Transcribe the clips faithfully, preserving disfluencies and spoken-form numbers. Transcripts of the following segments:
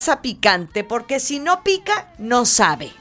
picante, porque si no pica, no sabe.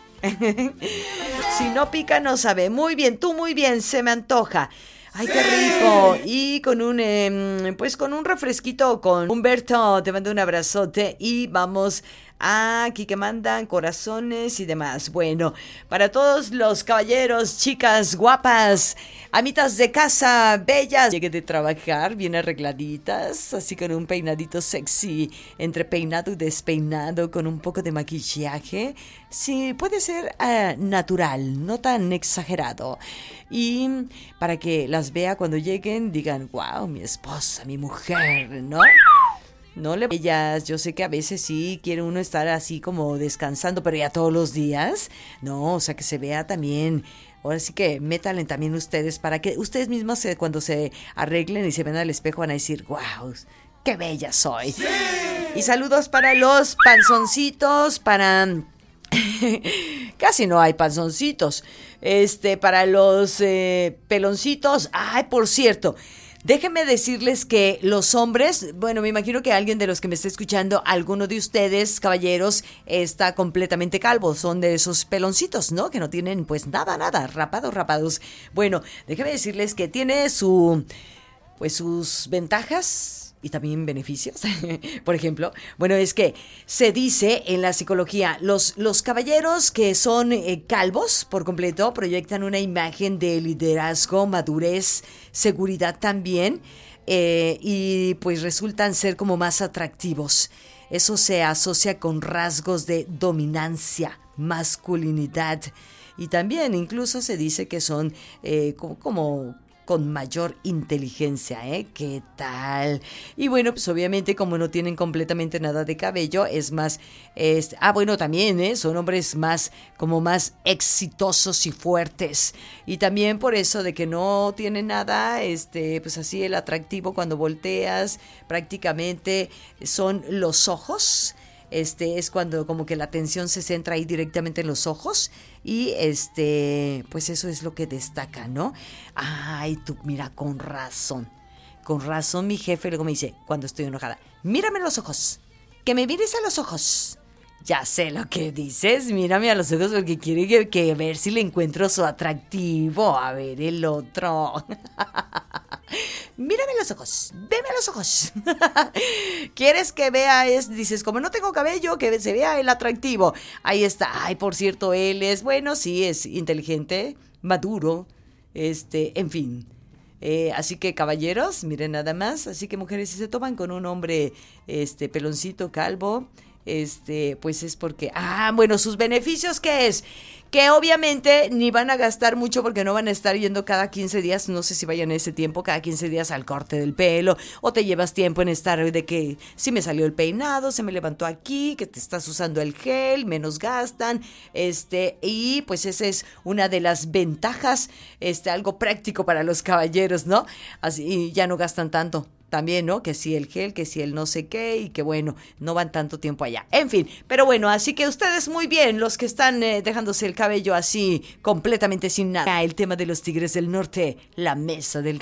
Si no pica, no sabe. Muy bien, tú muy bien, se me antoja. Ay, qué rico. Y con un, eh, pues con un refresquito con Humberto, te mando un abrazote y vamos a aquí que mandan corazones y demás. Bueno, para todos los caballeros, chicas guapas, amitas de casa, bellas, llegué de trabajar bien arregladitas, así con un peinadito sexy, entre peinado y despeinado, con un poco de maquillaje. Sí, puede ser uh, natural, no tan exagerado. Y para que las vea cuando lleguen, digan, wow, mi esposa, mi mujer, ¿no? No le ellas, yo sé que a veces sí quiere uno estar así como descansando, pero ya todos los días, no, o sea que se vea también. Ahora sí que métanle también ustedes para que ustedes mismos se, cuando se arreglen y se ven al espejo van a decir, wow, qué bella soy. ¡Sí! Y saludos para los panzoncitos, para casi no hay panzoncitos. Este, para los eh, peloncitos, ay, por cierto. Déjenme decirles que los hombres, bueno, me imagino que alguien de los que me está escuchando, alguno de ustedes, caballeros, está completamente calvo. Son de esos peloncitos, ¿no? Que no tienen pues nada, nada, rapados, rapados. Bueno, déjenme decirles que tiene su, pues sus ventajas y también beneficios. Por ejemplo, bueno, es que se dice en la psicología, los, los caballeros que son eh, calvos por completo proyectan una imagen de liderazgo, madurez, seguridad también, eh, y pues resultan ser como más atractivos. Eso se asocia con rasgos de dominancia, masculinidad, y también incluso se dice que son eh, como... como con mayor inteligencia, ¿eh? ¿Qué tal? Y bueno, pues obviamente como no tienen completamente nada de cabello, es más, es, ah, bueno, también, ¿eh? Son hombres más, como más exitosos y fuertes. Y también por eso de que no tienen nada, este, pues así el atractivo cuando volteas, prácticamente son los ojos. Este es cuando como que la atención se centra ahí directamente en los ojos y este, pues eso es lo que destaca, ¿no? Ay, tú, mira, con razón, con razón mi jefe luego me dice, cuando estoy enojada, mírame a los ojos, que me mires a los ojos. Ya sé lo que dices, mírame a los ojos porque quiere que, que ver si le encuentro su atractivo, a ver el otro. Mírame a los ojos, veme a los ojos. ¿Quieres que vea? Es, dices, como no tengo cabello, que se vea el atractivo. Ahí está. Ay, por cierto, él es, bueno, sí, es inteligente, maduro, este, en fin. Eh, así que caballeros, miren nada más. Así que mujeres, si se toman con un hombre, este, peloncito, calvo, este, pues es porque, ah, bueno, sus beneficios, ¿qué es? Que obviamente ni van a gastar mucho porque no van a estar yendo cada quince días, no sé si vayan ese tiempo, cada quince días al corte del pelo, o te llevas tiempo en estar de que si me salió el peinado, se me levantó aquí, que te estás usando el gel, menos gastan, este, y pues esa es una de las ventajas, este, algo práctico para los caballeros, ¿no? Así ya no gastan tanto. También, ¿no? Que si el gel, que si el no sé qué y que bueno, no van tanto tiempo allá. En fin, pero bueno, así que ustedes muy bien, los que están eh, dejándose el cabello así completamente sin nada. El tema de los Tigres del Norte, la mesa del